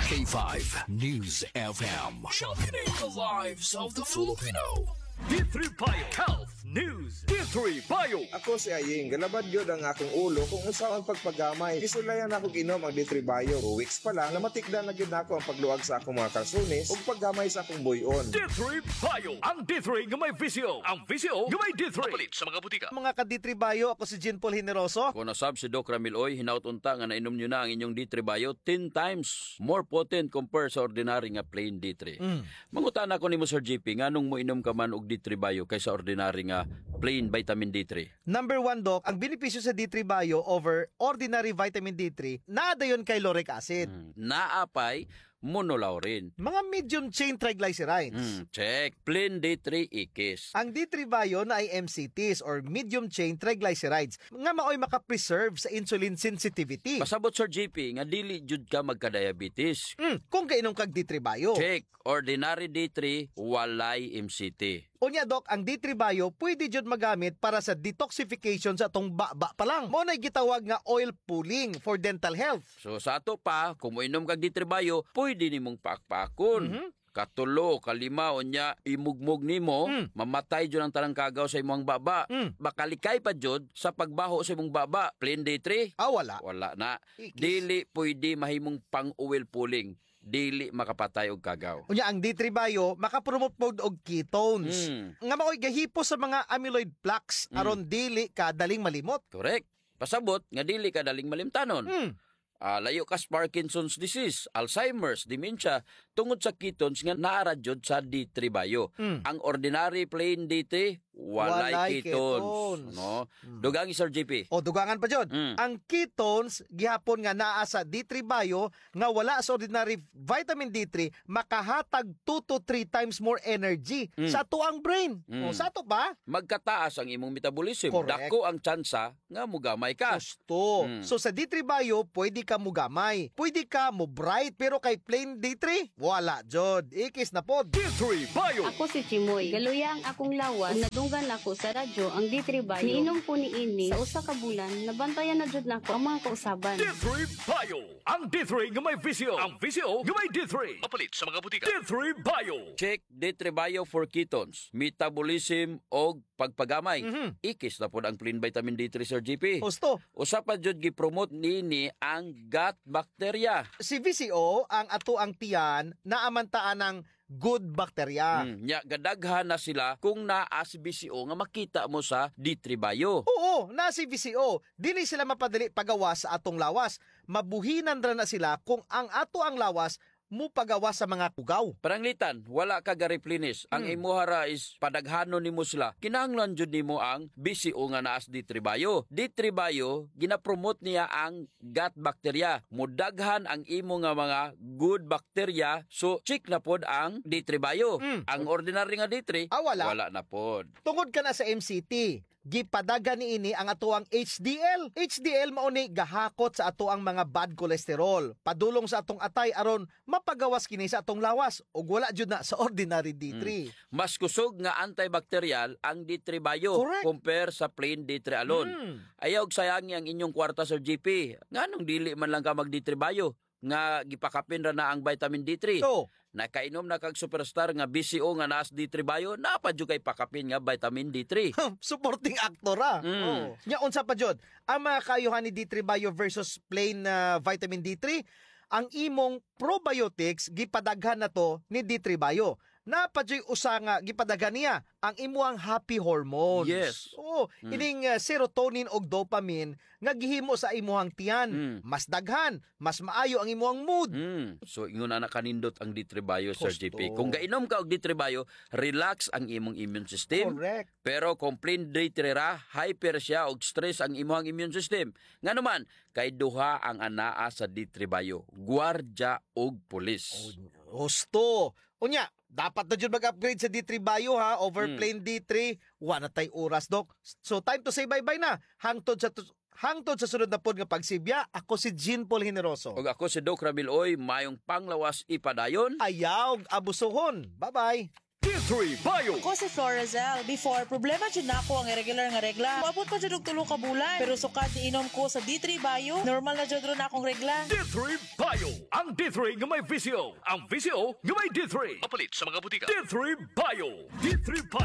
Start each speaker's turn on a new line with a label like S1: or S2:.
S1: K5 News FM. Championing the lives of the Filipino.
S2: D3 Bio Health News. D3 Bio.
S3: Ako si Aying, galabad yun ang akong ulo kung usaon pagpagamay. Kisulayan ako inom ang D3 Bio. 2 weeks pa lang, namatikdan na gid nako ang pagluwag sa akong mga kalsunis ug paggamay sa akong buyon.
S2: D3 Bio. Ang D3 nga may visio. Ang visio nga may D3. Papalit sa mga butika.
S4: Mga ka-D3 Bio, ako si Jean Paul Generoso.
S5: Kung nasab si Doc Ramil Oy, hinaut-unta nga nainom nyo na ang inyong D3 Bio 10 times more potent compare sa ordinary nga plain D3. Mangutana ko ni mo Sir GP, nga nung mo inom ka man og D3 Bio kaysa ordinary nga plain vitamin D3.
S4: Number 1, Doc, ang benepisyo sa D3 Bio over ordinary vitamin D3, naadayon kay lauric acid.
S5: Naapay monolaurin.
S4: Mga medium chain triglycerides.
S5: Check. Plain D3 ikis.
S4: Ang D3 Bio na ay MCTs or medium chain triglycerides nga maoy makapreserve sa insulin sensitivity.
S5: Pasabot Sir GP, nga dili jud ka magka-diabetes.
S4: Kung kainom kag D3 Bio.
S5: Check. Ordinary D3, walay MCT.
S4: Unya, Doc, ang D3 Bio pwede jud magamit para sa detoxification sa atong baba pa lang. Mo na gitawag nga oil pulling for dental health.
S5: So sa ato pa, kung moinom kag D3 Bio, pwede nimong paakpakon. Katulo, kalima, unya, imugmog nimo, mamatay jud ang tanang kagaw sa imong baba. Makalikay pa jud sa pagbaho sa imong baba. Plain D3?
S4: Wala.
S5: Wala na.
S4: Ikis.
S5: Dili pwede mahimong pang-oil pulling. Dili makapatay og kagaw.
S4: Unya, ang D3 Bio makapromote pod og ketones. Nga maoy gahipo sa mga amyloid plaques aron dili ka daling malimot.
S5: Correct. Pasabot nga dili ka daling malimtanon. Layo ka sa Parkinson's disease, Alzheimer's, dementia, tungod sa ketones nga naara jud sa D3 Bio. Ang ordinary plain D3, walay ketones. No? Dugang Sir GP.
S4: O dugangan pa jud. Ang ketones gihapon nga naa sa D3 Bio nga wala sa ordinary vitamin D3 makahatag 2 to 3 times more energy sa tuang brain. O sa to ba?
S5: Magkataas ang imong metabolism.
S4: Correct.
S5: Dako ang tsansa nga mugamay ka.
S4: Gusto. So sa D3 Bio, pwede ka mugamay. Pwede ka mo bright, pero kay plain D3, wala jud. Ikis na pod.
S2: D3 Bio.
S6: Ako si Chimoy. Galuya ang akong lawas. Nadunggan ako sa radyo ang D3 Bio. Niinom ko ni ini sa usa ka bulan. Nabantayan na jud nako ang mga kausaban.
S2: D3 Bio. Ang D3 nga may visio. Ang visio nga may D3. Papalit sa mga butika. D3 Bio.
S5: Check D3 Bio for ketones, metabolism og pagpagamay. Ikis na pod ang plain vitamin D3 Sir GP.
S4: Gusto.
S5: Usa pa jud gi-promote nini ang gut bacteria.
S4: Si VCO, ang ato ang tiyan, naamantaan ng good bacteria.
S5: Nya gadaghan na sila kung naa si BCO nga makita mo sa D3 Bio.
S4: Oo, na si VCO. Dili sila mapadali pagawas sa atong lawas. Mabuhinan ra na sila kung ang ato ang lawas mo pagawa sa mga tugaw.
S5: Paranglitan, wala ka ga-replenish. Ang imuhara is padaghanon nimo sila. Kinahanglan jud nimo ang BCO nga naas D3 Bio. D3 Bio, gina-promote niya ang gut bacteria. Mudaghan ang imo nga mga good bacteria. So, check na pod ang D3 Bio. Ang ordinary nga D3,
S4: wala
S5: na pod.
S4: Tungod ka na sa MCT, gipadaga ni ini ang atuang HDL. HDL mao ni gahakot sa atuang mga bad cholesterol. Padulong sa atong atay aron mapagawas kini sa atong lawas ug wala jud na sa ordinary D3.
S5: Mas kusog nga antibacterial ang D3 Bio
S4: Correct.
S5: compare sa plain D3 alone. Ayaw sayangi ang inyong kwarta Sir GP. Nganong dili man lang ka mag D3 Bio nga gipakapin ra na ang vitamin D3.
S4: So,
S5: nakainom na kag superstar nga BCO nga naas D3 Bio, napadyo kay pakapin nga vitamin D3.
S4: supporting actor Oh. Nya unsa pa jud ang mga kaayuhan ni D3 Bio versus plain vitamin D3? Ang imong probiotics gipadaghan na to ni D3 Bio. Napadyoy usa nga gipadaghan niya ang imuang happy hormones.
S5: Yes.
S4: Oo, ining serotonin og dopamine nga gihimo sa imuhang tiyan. Mas daghan, mas maayo ang imuhang mood.
S5: So ingon na kanindot ang D3 Bio Sir
S4: Gusto.
S5: GP. Kung gainom ka og D3 Bio, relax ang imong immune system.
S4: Correct.
S5: Pero kung plain D3 ra, hyper siya og stress ang imong immune system. Nganoman, kay duha ang anaa sa D3 Bio, gwardiya og pulis.
S4: Gusto. Unya, dapat na dyan mag-upgrade sa D3 Bio ha, over plain D3, wala tay oras, Doc. So time to say bye-bye na. Hangtod sa sunod na pod nga pagsibya, ako si Jean Paul Generoso.
S5: Og ako si Doc Ramil Oy, mayong panglawas ipadayon.
S4: Ayaw, abusohon. Bye-bye.
S2: D3 Bio.
S7: Ako si Florazel. Before, problema dyan na ako ang irregular nga regla. Maabot pa dyan og 3 ka bulan. Pero sukad inom ko sa D3 Bio, normal na dyan ron akong regla.
S2: D3 Bio. Ang Ang D3 nga may visyo. Ang visyo nga may D3. Mapalit sa mga butika. D3 Bio. D3 Bio.